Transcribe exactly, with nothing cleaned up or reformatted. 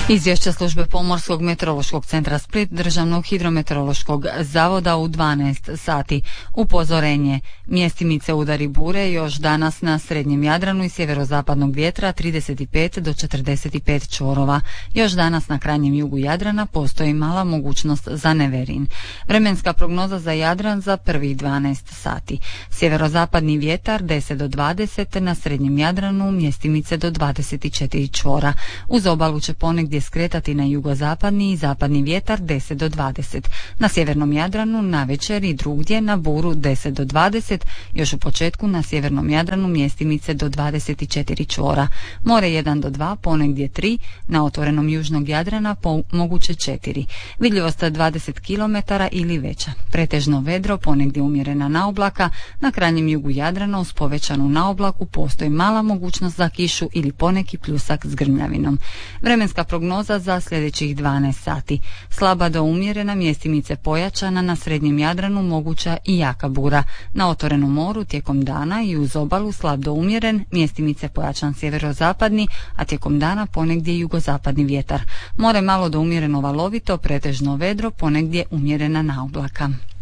Izvješća službe Pomorskog meteorološkog centra Split, Državnog hidrometeorološkog zavoda u dvanaest sati. Upozorenje: mjestimice udari bure još danas na srednjem Jadranu i sjeverozapadnog vjetra trideset pet do četrdeset pet čorova. Još danas na krajnjem jugu Jadrana postoji mala mogućnost za neverin. Vremenska prognoza za Jadran za prvih dvanaest sati. Sjeverozapadni vjetar deset do dvadeset, na srednjem Jadranu mjestimice do dvadeset četiri čvora. Uz obalu će ponegdje skretati na jugozapadni i zapadni vjetar deset do dvadeset. Na sjevernom Jadranu navečer i drugdje na buru deset do dvadeset, još u početku na sjevernom Jadranu mjestimice do dvadeset četiri čvora. More jedan do dva, ponegdje tri, na otvorenom južnog Jadrana po, moguće četiri. Vidljivost dvadeset kilometara ili veća. Pretežno vedro, ponegdje umjerena naoblaka, na krajnjem jugu Jadrana uz povećanu naoblaku postoji mala mogućnost za kišu ili poneki pljusak s grmljavinom. Vremenska prognoza za sljedećih dvanaest sati. Slaba do umjerena, mjestimice pojačana, na srednjem Jadranu moguća i jaka bura. Na otvorenom moru tijekom dana i uz obalu slab do umjeren, mjestimice pojačan sjeverozapadni, a tijekom dana ponegdje jugozapadni vjetar. More malo do umjereno valovito, pretežno vedro, ponegdje umjerena naoblaka.